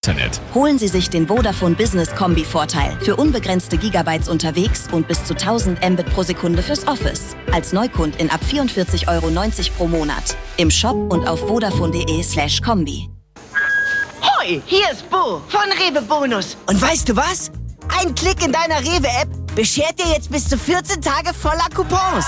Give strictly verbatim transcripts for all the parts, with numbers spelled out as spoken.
Internet. Holen Sie sich den Vodafone Business Kombi-Vorteil für unbegrenzte Gigabytes unterwegs und bis zu tausend Mbit pro Sekunde fürs Office. Als Neukund in ab vierundvierzig Euro neunzig pro Monat. Im Shop und auf vodafone.de slash Kombi. Hoi, hier ist Bo von Rewe Bonus. Und weißt du was? Ein Klick in deiner Rewe-App beschert dir jetzt bis zu vierzehn Tage voller Coupons.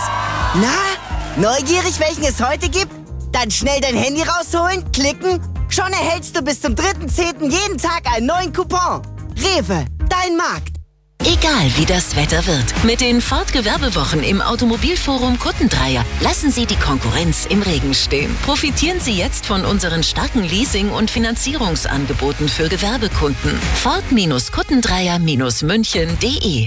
Na, neugierig, welchen es heute gibt? Dann schnell dein Handy rausholen, klicken. Schon erhältst du bis zum dritten zehnten jeden Tag einen neuen Coupon. Rewe, dein Markt. Egal wie das Wetter wird, mit den Ford-Gewerbewochen im Automobilforum Kuttendreier lassen Sie die Konkurrenz im Regen stehen. Profitieren Sie jetzt von unseren starken Leasing- und Finanzierungsangeboten für Gewerbekunden. Ford-Kuttendreier München punkt de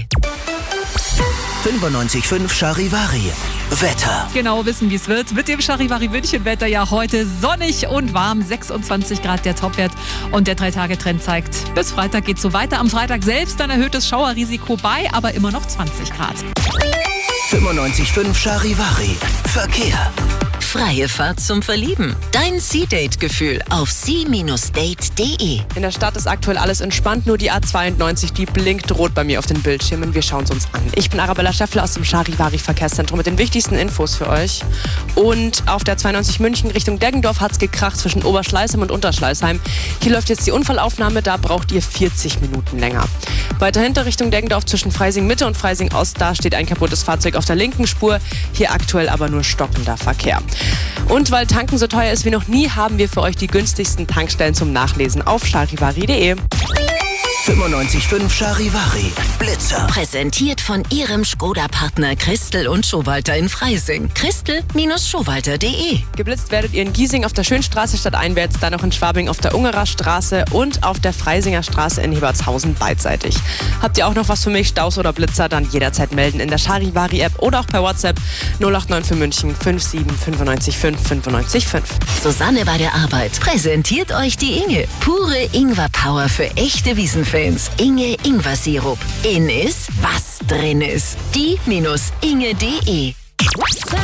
fünfundneunzig Komma fünf Charivari. Wetter. Genau wissen, wie es wird. Mit dem Charivari München Wetter ja heute sonnig und warm. sechsundzwanzig Grad der Topwert. Und der drei Tage Trend zeigt, bis Freitag geht es so weiter. Am Freitag selbst ein erhöhtes Schauerrisiko bei, aber immer noch zwanzig Grad. fünfundneunzig Komma fünf Charivari. Verkehr. Freie Fahrt zum Verlieben. Dein Sea-Date-Gefühl auf sea Bindestrich date punkt de. In der Stadt ist aktuell alles entspannt, nur die A zweiundneunzig, die blinkt rot bei mir auf den Bildschirmen. Wir schauen es uns an. Ich bin Arabella Scheffler aus dem Charivari Verkehrszentrum mit den wichtigsten Infos für euch. Und auf der zweiundneunzig München Richtung Deggendorf hat es gekracht zwischen Oberschleißheim und Unterschleißheim. Hier läuft jetzt die Unfallaufnahme, da braucht ihr vierzig Minuten länger. Weiter hinter Richtung Deggendorf zwischen Freising Mitte und Freising Ost, da steht ein kaputtes Fahrzeug auf der linken Spur. Hier aktuell aber nur stockender Verkehr. Und weil Tanken so teuer ist wie noch nie, haben wir für euch die günstigsten Tankstellen zum Nachlesen auf charivari punkt de. fünfundneunzig Komma fünf Charivari. Blitzer. Präsentiert von Ihrem Skoda-Partner Christel und Schowalter in Freising. christel Schowalter punkt de. Geblitzt werdet ihr in Giesing auf der Schönstraße stadteinwärts, dann noch in Schwabing auf der Ungerer Straße und auf der Freisinger Straße in Hebertshausen beidseitig. Habt ihr auch noch was für mich, Staus oder Blitzer, dann jederzeit melden in der Charivari-App oder auch per WhatsApp null acht neun für München fünf sieben fünf neun fünf fünf neun fünf. Susanne bei der Arbeit präsentiert euch die Inge. Pure Ingwer-Power für echte Wiesenfans. Inge Ingwer-Sirup. In ist, was drin ist. die Bindestrich inge punkt de.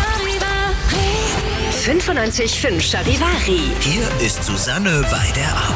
fünfundneunzig Komma fünf Charivari. Hier ist Susanne bei der Arbeit.